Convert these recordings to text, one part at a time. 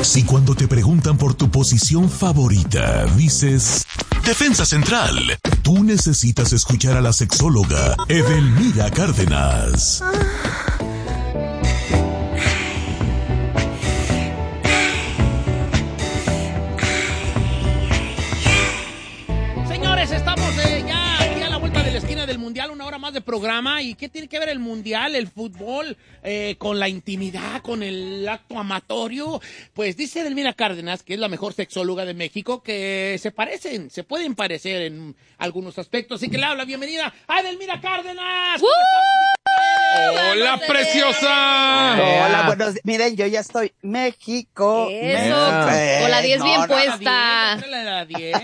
Si cuando te preguntan por tu posición favorita, dices defensa central, tú necesitas escuchar a la sexóloga Edelmira Cárdenas. Señores, estamos ya aquí a la vuelta de la esquina del Mundial, una hora más de programa. ¿Y qué tiene que ver el Mundial, el fútbol, con la intimidad, con el acto amatorio? Pues dice Edelmira Cárdenas, que es la mejor sexóloga de México, que se pueden parecer en algunos aspectos. Así que le habla bienvenida a Edelmira Cárdenas. ¡Hola, preciosa! Hola, buenos días. Miren, yo ya estoy México. Eso, con la 10 bien puesta. La 10.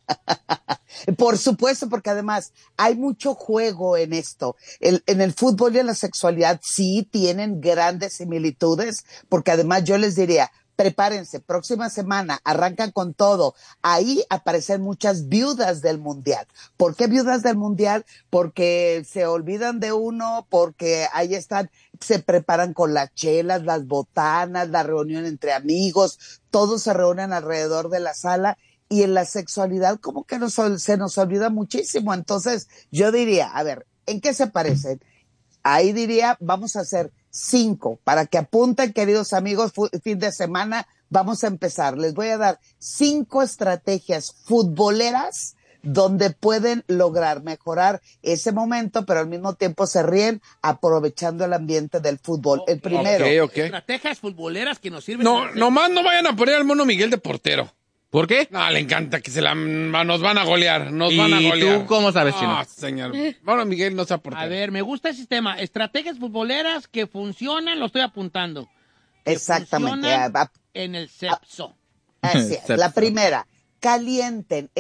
Por supuesto, porque además hay mucho juego en esto. En el fútbol y en la sexualidad sí tienen grandes similitudes, porque además yo les diría, prepárense, próxima semana, arrancan con todo. Ahí aparecen muchas viudas del Mundial. ¿Por qué viudas del Mundial? Porque se olvidan de uno, porque ahí están, se preparan con las chelas, las botanas, la reunión entre amigos, todos se reúnen alrededor de la sala. Y en la sexualidad como que se nos olvida muchísimo. Entonces yo diría, a ver, ¿en qué se parecen? Ahí diría, vamos a hacer 5 para que apunten, queridos amigos, fin de semana, vamos a empezar. Les voy a dar 5 estrategias futboleras donde pueden lograr mejorar ese momento, pero al mismo tiempo se ríen aprovechando el ambiente del fútbol. El primero. Ok. Estrategias futboleras que nos sirven. No, nomás no vayan a poner al Mono Miguel de portero. ¿Por qué? No, le encanta que nos van a golear, ¿Y tú cómo sabes, Chino? No, señor. Mono Miguel no sea portero. A ver, me gusta ese sistema. Estrategias futboleras que funcionan, lo estoy apuntando. Que Exactamente. funcionan en el sexo. Así es. La primera, calienten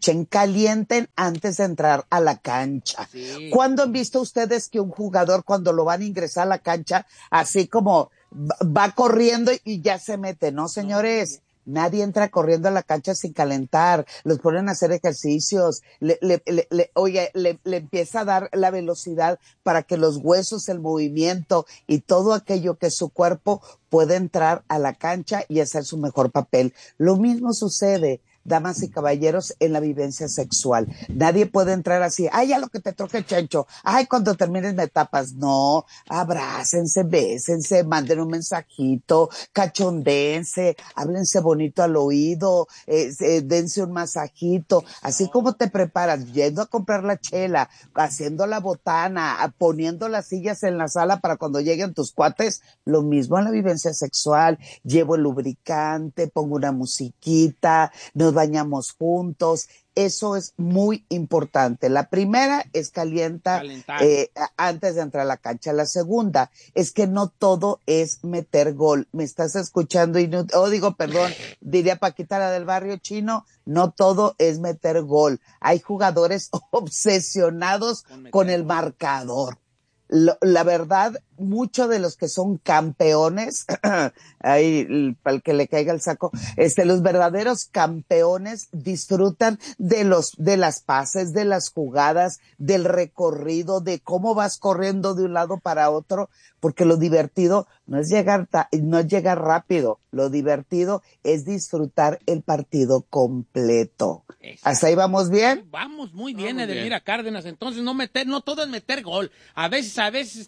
antes de entrar a la cancha. Sí. ¿Cuándo han visto ustedes que un jugador cuando lo van a ingresar a la cancha, así como va corriendo y ya se mete? No, señores. Nadie entra corriendo a la cancha sin calentar, los ponen a hacer ejercicios, le empieza a dar la velocidad para que los huesos, el movimiento y todo aquello que su cuerpo puede entrar a la cancha y hacer su mejor papel. Lo mismo sucede, damas y caballeros, en la vivencia sexual. Nadie puede entrar así, ay, ya lo que te troque chencho, ay, cuando termines me tapas. No, abrácense, bésense, manden un mensajito, cachondéense, háblense bonito al oído, dense un masajito, así como te preparas, yendo a comprar la chela, haciendo la botana, poniendo las sillas en la sala para cuando lleguen tus cuates, lo mismo en la vivencia sexual. Llevo el lubricante, pongo una musiquita, nos bañamos juntos. Eso es muy importante. La primera es calentar. Antes de entrar a la cancha. La segunda es que no todo es meter gol. ¿Me estás escuchando? Diría Paquita, la del barrio chino, no todo es meter gol. Hay jugadores obsesionados con el marcador. La verdad, muchos de los que son campeones, ahí para el que le caiga el saco, los verdaderos campeones disfrutan de las pases, de las jugadas, del recorrido, de cómo vas corriendo de un lado para otro, porque lo divertido no es llegar rápido, lo divertido es disfrutar el partido completo. Exacto. ¿Hasta ahí vamos bien? Vamos muy bien, Edelmira Cárdenas. Entonces no todo es meter gol. A veces,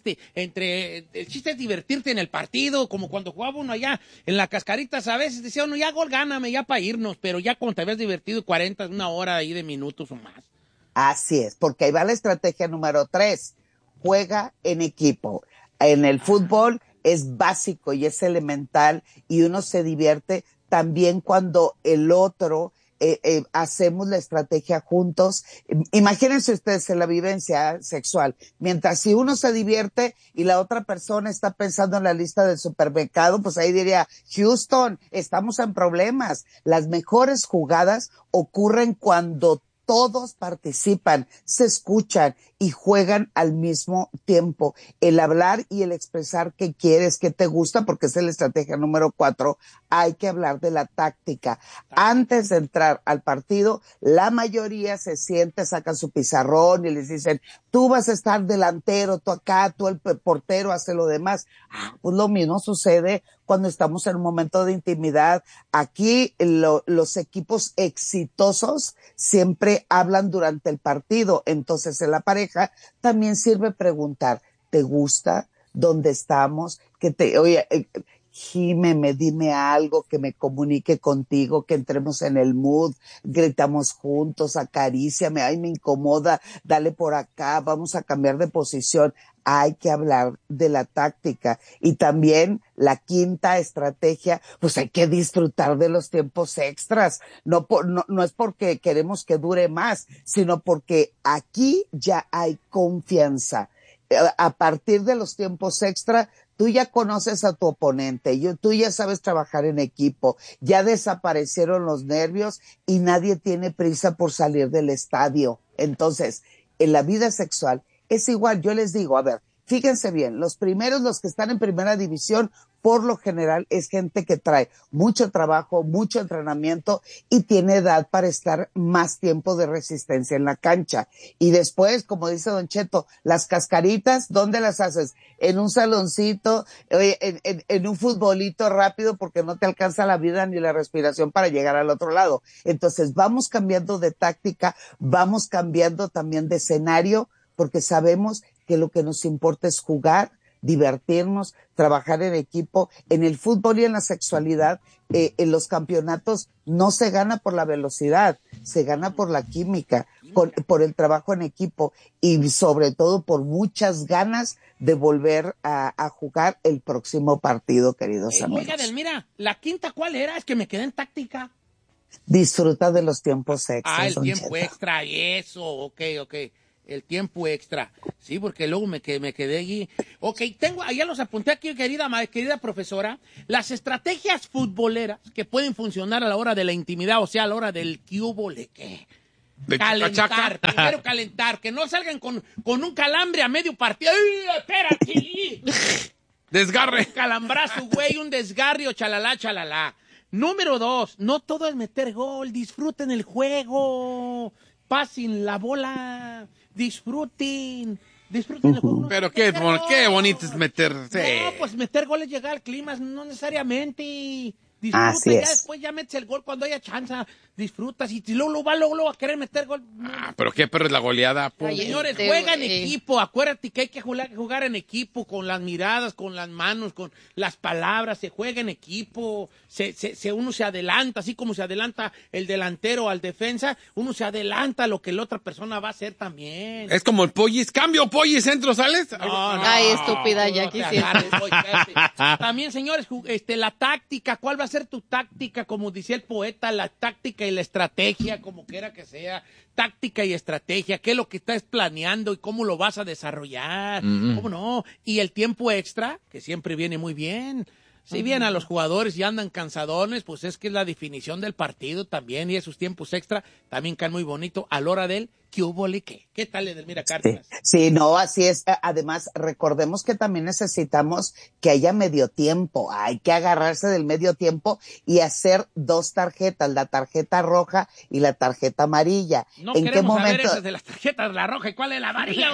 el chiste es divertirte en el partido, como cuando jugaba uno allá en la Cascaritas, a veces decía uno, ya gol, gáname, ya para irnos, pero ya cuando te habías divertido 40, una hora ahí de minutos o más. Así es, porque ahí va la estrategia número 3. Juega en equipo. En el fútbol es básico y es elemental y uno se divierte también cuando el otro hacemos la estrategia juntos. Imagínense ustedes en la vivencia sexual, mientras si uno se divierte y la otra persona está pensando en la lista del supermercado, pues ahí diría, Houston, estamos en problemas. Las mejores jugadas ocurren cuando todos participan, se escuchan y juegan al mismo tiempo. El hablar y el expresar qué quieres, qué te gusta, porque esa es la estrategia número 4. Hay que hablar de la táctica. Antes de entrar al partido, la mayoría se siente, sacan su pizarrón y les dicen, tú vas a estar delantero, tú acá, tú el portero hace lo demás. Pues lo mismo sucede cuando estamos en un momento de intimidad. Aquí los equipos exitosos siempre hablan durante el partido. Entonces en la pareja también sirve preguntar, ¿te gusta? ¿Dónde estamos? Oye, gímeme, dime algo que me comunique contigo, que entremos en el mood, gritamos juntos, acaríciame, ay, me incomoda, dale por acá, vamos a cambiar de posición. Hay que hablar de la táctica. Y también la quinta estrategia, pues hay que disfrutar de los tiempos extras. No es porque queremos que dure más, sino porque aquí ya hay confianza. A partir de los tiempos extra, tú ya conoces a tu oponente, tú ya sabes trabajar en equipo, ya desaparecieron los nervios y nadie tiene prisa por salir del estadio. Entonces, en la vida sexual es igual. Yo les digo, a ver, fíjense bien, los que están en primera división, por lo general es gente que trae mucho trabajo, mucho entrenamiento y tiene edad para estar más tiempo de resistencia en la cancha. Y después, como dice Don Cheto, las cascaritas, ¿dónde las haces? En un saloncito, en un futbolito rápido porque no te alcanza la vida ni la respiración para llegar al otro lado. Entonces vamos cambiando de táctica, vamos cambiando también de escenario, porque sabemos que lo que nos importa es jugar, divertirnos, trabajar en equipo. En el fútbol y en la sexualidad, en los campeonatos no se gana por la velocidad, se gana por la química, por el trabajo en equipo y sobre todo por muchas ganas de volver a jugar el próximo partido, queridos amigos. Oiga, Delmira, ¿la quinta cuál era? Es que me quedé en táctica. Disfruta de los tiempos extras. El tiempo extra, eso, ok. El tiempo extra. Sí, porque luego me quedé allí. Ok, ya los apunté aquí, querida profesora. Las estrategias futboleras que pueden funcionar a la hora de la intimidad, o sea, a la hora del ¿qué? Calentar, primero calentar, que no salgan con un calambre a medio partido. ¡Ay, espérate! Desgarre. Calambrazo, güey, un desgarre o chalala. Número 2, no todo es meter gol, disfruten el juego, pasen la bola, disfruten el juego. Pero qué bonito es meterse. No, pues meter gol es llegar al clima, no necesariamente. Disfruta, así es. Ya después ya metes el gol cuando haya chance, disfrutas y luego va a querer meter gol. Pero qué perro es la goleada. Señores, juega en equipo, acuérdate que hay que jugar en equipo, con las miradas, con las manos, con las palabras, se juega en equipo, uno se adelanta, así como se adelanta el delantero al defensa, uno se adelanta a lo que la otra persona va a hacer también. Es como el pollis, cambio pollis, centro, ¿sales? No, ay, estúpida, ya quisiera. También, señores, la táctica, ¿cuál va a ser tu táctica? Como decía el poeta, la táctica y la estrategia, como quiera que sea, táctica y estrategia, qué es lo que estás planeando y cómo lo vas a desarrollar, ¿cómo no? Y el tiempo extra, que siempre viene muy bien. Si bien a los jugadores ya andan cansadones, pues es que es la definición del partido también, y esos tiempos extra también caen muy bonito a la hora del ¿qué hubo, qué? ¿Qué tal, Edelmira Cárdenas? Sí, no, así es. Además, recordemos que también necesitamos que haya medio tiempo. Hay que agarrarse del medio tiempo y hacer 2 tarjetas, la tarjeta roja y la tarjeta amarilla. No ¿En qué momento? Saber esas de las tarjetas, la roja y cuál es la amarilla.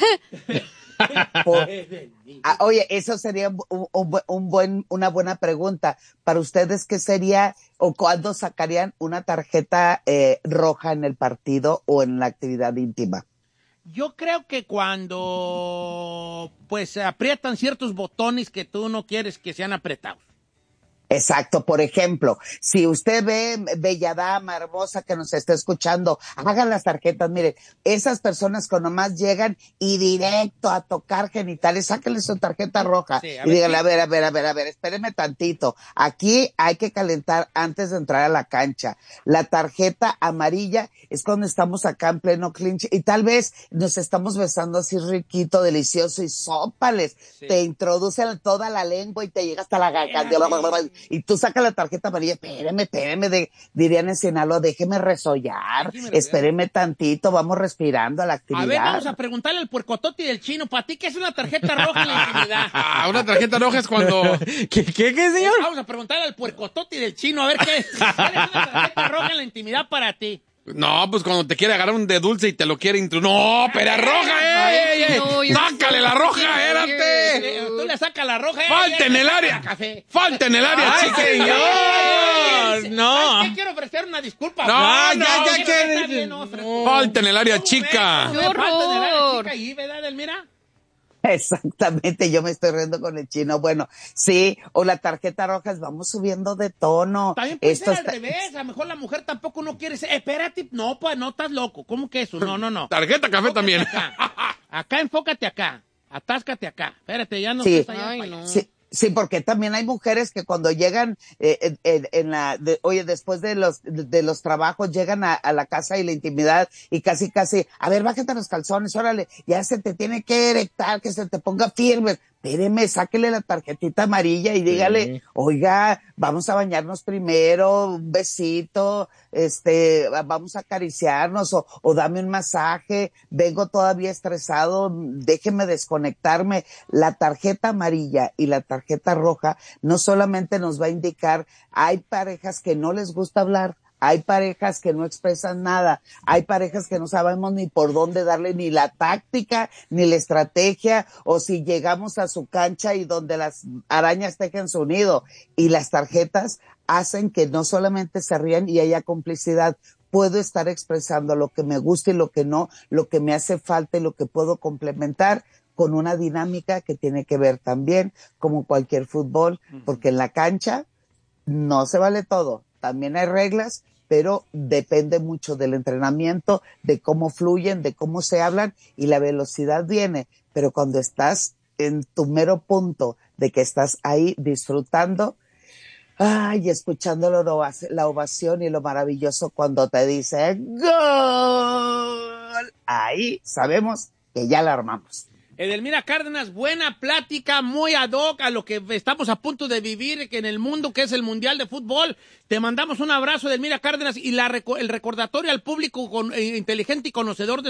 Oye, eso sería una buena pregunta. Para ustedes, ¿qué sería o cuándo sacarían una tarjeta roja en el partido o en la actividad íntima? Yo creo que cuando pues se aprietan ciertos botones que tú no quieres que sean apretados. Exacto. Por ejemplo, si usted ve, bella dama, hermosa que nos está escuchando, hagan las tarjetas. Miren, esas personas que nomás llegan y directo a tocar genitales, sáquenle su tarjeta roja y díganle, a ver, espéreme tantito. Aquí hay que calentar antes de entrar a la cancha. La tarjeta amarilla es cuando estamos acá en pleno clinch y tal vez nos estamos besando así riquito, delicioso y sópales. Sí. Te introducen toda la lengua y te llega hasta la garganta. y tú sacas la tarjeta amarilla, espéreme, dirían en Sinaloa, déjeme resollar, espéreme tantito, vamos respirando a la actividad. A ver, vamos a preguntarle al puercototi del chino, ¿para ti qué es una tarjeta roja en la intimidad? Una tarjeta roja es cuando... ¿Qué, señor? Vamos a preguntarle al puercototi del chino, a ver qué es. ¿Cuál es una tarjeta roja en la intimidad para ti? No, pues cuando te quiere agarrar un de dulce y te lo quiere ¡No, pero es roja, ey! ¡Sácale la roja, espérate! Tú le sacas la roja, ¡Falta en el área! ¡Falta en el área, chica! señor! No. ¿Qué quiero ofrecer una disculpa? No, ya, que... Falta en el área chica. ¡Qué horror! Falta en el área chica ahí, ¿verdad, Edelmira? Exactamente, yo me estoy riendo con el chino. Bueno, sí, o la tarjeta roja es vamos subiendo de tono. También puede ser al revés, a lo mejor la mujer tampoco no quiere ser, espérate, no, pues no estás loco, ¿cómo que eso? No. Tarjeta café también. Acá enfócate acá, atáscate acá, espérate, ya no sí. estás allá. Ay, no. Sí, porque también hay mujeres que cuando llegan después de los trabajos llegan a la casa y la intimidad y casi, a ver, bájate los calzones, órale, ya se te tiene que erectar, que se te ponga firme. Espéreme, sáquele la tarjetita amarilla y dígale, oiga, vamos a bañarnos primero, un besito, vamos a acariciarnos o dame un masaje, vengo todavía estresado, déjeme desconectarme. La tarjeta amarilla y la tarjeta roja no solamente nos va a indicar, hay parejas que no les gusta hablar, hay parejas que no expresan nada, hay parejas que no sabemos ni por dónde darle ni la táctica, ni la estrategia, o si llegamos a su cancha y donde las arañas tejen su nido. Y las tarjetas hacen que no solamente se rían y haya complicidad, puedo estar expresando lo que me gusta y lo que no, lo que me hace falta y lo que puedo complementar con una dinámica que tiene que ver también, como cualquier fútbol, porque en la cancha no se vale todo. También hay reglas, pero depende mucho del entrenamiento, de cómo fluyen, de cómo se hablan y la velocidad viene. Pero cuando estás en tu mero punto de que estás ahí disfrutando, ay, escuchando la ovación y lo maravilloso cuando te dice ¡Gol! Ahí sabemos que ya la armamos. Edelmira Cárdenas, buena plática, muy ad hoc a lo que estamos a punto de vivir en el mundo, que es el Mundial de Fútbol. Te mandamos un abrazo, Edelmira Cárdenas, y el recordatorio al público inteligente y conocedor de